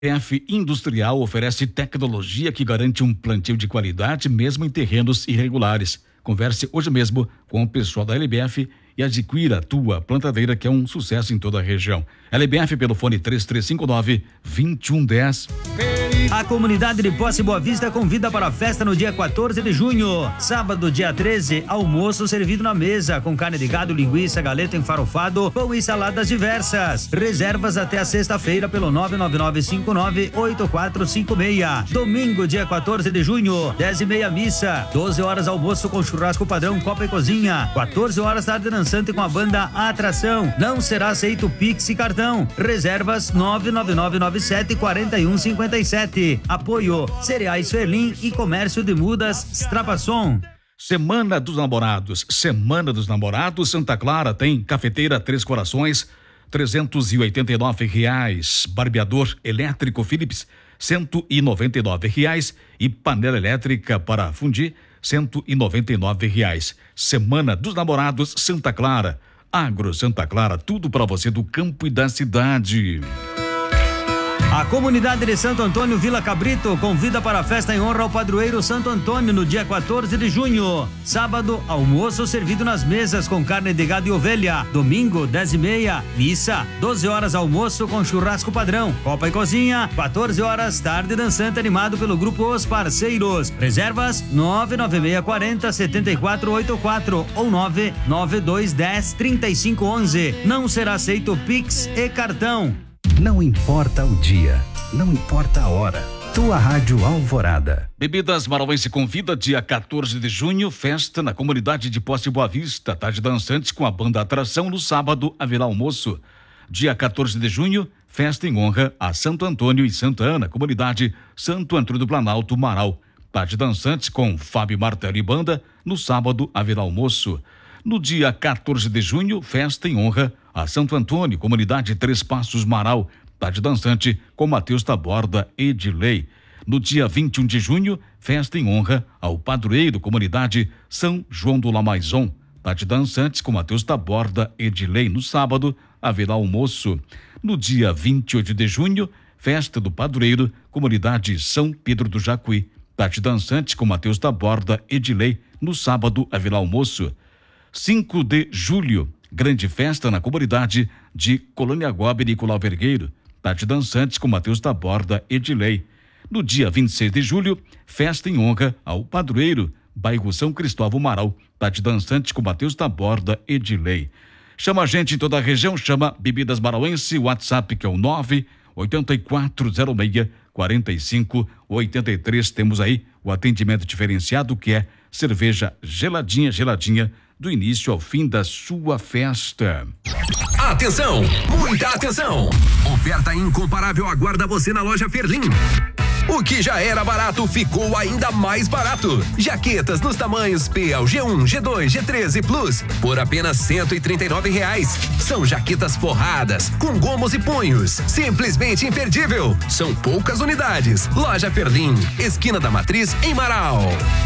LBF Industrial oferece tecnologia que garante um plantio de qualidade mesmo em terrenos irregulares. Converse hoje mesmo com o pessoal da LBF e adquira a tua plantadeira, que é um sucesso em toda a região. LBF pelo fone 3359-2110. A comunidade de Posse Boa Vista convida para a festa no dia 14 de junho. Sábado, dia 13, almoço servido na mesa, com carne de gado, linguiça, galeto enfarofado, pão e saladas diversas. Reservas até a sexta-feira pelo 99959-8456. Domingo, dia 14 de junho, 10h30 missa, 12 horas almoço com churrasco padrão, copa e cozinha, 14 horas tarde dançante com a banda Atração. Não será aceito Pix e cartão. Reservas 99997-4157. Apoio Cereais Ferlim e Comércio de Mudas Strapasson. Semana dos Namorados. Semana dos Namorados. Santa Clara tem cafeteira Três Corações, R$389. Barbeador elétrico Philips, R$199. E panela elétrica para fundir, R$199. Semana dos Namorados Santa Clara. Agro Santa Clara, tudo para você do campo e da cidade. A comunidade de Santo Antônio Vila Cabrito convida para a festa em honra ao padroeiro Santo Antônio no dia 14 de junho. Sábado, almoço servido nas mesas com carne de gado e ovelha. Domingo, 10h30, missa, 12 horas almoço com churrasco padrão, copa e cozinha, 14 horas tarde dançante animado pelo grupo Os Parceiros. Reservas 99640-7484 ou 99210-3511. Não será aceito Pix e cartão. Não importa o dia, não importa a hora. Tua Rádio Alvorada. Bebidas Marauense convida dia 14 de junho, festa na comunidade de Posse Boa Vista. Tarde dançantes com a banda Atração. No sábado haverá almoço. Dia 14 de junho, festa em honra a Santo Antônio e Santa Ana, comunidade Santo Antônio do Planalto, Marau. Tarde dançantes com Fábio Martelo e banda. No sábado haverá almoço. No dia 14 de junho, festa em honra a Santo Antônio, comunidade Três Passos, Marau. Tarde dançante com Matheus Taborda e Edilei. No dia 21 de junho, festa em honra ao padroeiro, comunidade São João do Lamaison. Tarde dançantes com Matheus Taborda e Edilei. No sábado, haverá almoço. No dia 28 de junho, festa do padroeiro, comunidade São Pedro do Jacuí. Tarde dançantes com Matheus Taborda e Edilei. No sábado, haverá almoço. 5 de julho, grande festa na comunidade de Colônia Guabe e Nicolau Vergueiro. Tarde dançantes com Matheus Taborda e Edilei. No dia 26 de julho, festa em honra ao padroeiro, bairro São Cristóvão, Marau. Tarde dançantes com Matheus Taborda e Edilei. Chama a gente em toda a região, chama Bebidas Marauense, WhatsApp que é o 98406-4583. Temos aí o atendimento diferenciado, que é cerveja geladinha, do início ao fim da sua festa. Atenção, muita atenção! Oferta incomparável aguarda você na loja Ferlim. O que já era barato ficou ainda mais barato. Jaquetas nos tamanhos P ao G1, G2, G13 e Plus por apenas R$139. São jaquetas forradas, com gomos e punhos. Simplesmente imperdível. São poucas unidades. Loja Ferlim, esquina da Matriz, em Marau.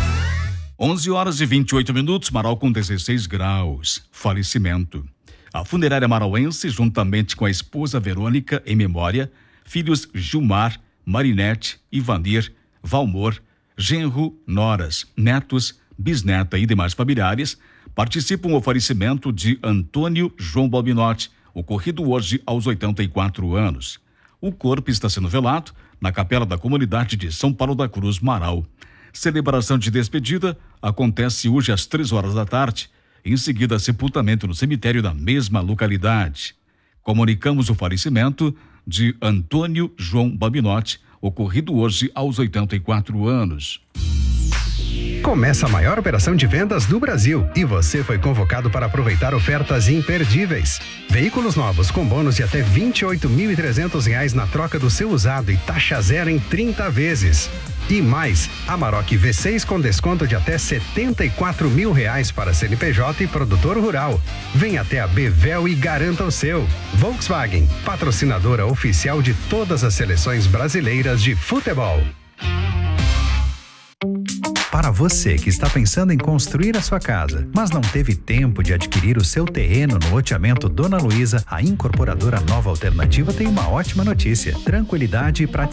11h28, Marau com 16 graus. Falecimento. A funerária marauense, juntamente com a esposa Verônica, em memória, filhos Gilmar, Marinete, Ivanir, Valmor, genro, noras, netos, bisneta e demais familiares, participam do falecimento de Antônio João Balbinotti, ocorrido hoje aos 84 anos. O corpo está sendo velado na capela da comunidade de São Paulo da Cruz, Marau. Celebração de despedida acontece hoje às 3 horas da tarde. Em seguida, sepultamento no cemitério da mesma localidade. Comunicamos o falecimento de Antônio João Balbinotti, ocorrido hoje aos 84 anos. Começa a maior operação de vendas do Brasil e você foi convocado para aproveitar ofertas imperdíveis. Veículos novos com bônus de até R$28.300 na troca do seu usado e taxa zero em 30 vezes. E mais, Amarok V6 com desconto de até R$74 mil para CNPJ e produtor rural. Venha até a Bevel e garanta o seu. Volkswagen, patrocinadora oficial de todas as seleções brasileiras de futebol. Para você que está pensando em construir a sua casa, mas não teve tempo de adquirir o seu terreno no loteamento Dona Luísa, a incorporadora Nova Alternativa tem uma ótima notícia: tranquilidade e praticidade